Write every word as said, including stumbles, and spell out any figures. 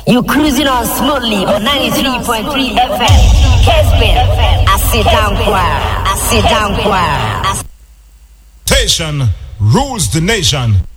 You cruising on smoothly on ninety-three point three F M. Kesbin, I sit down choir. I sit down choir. Station rules the nation.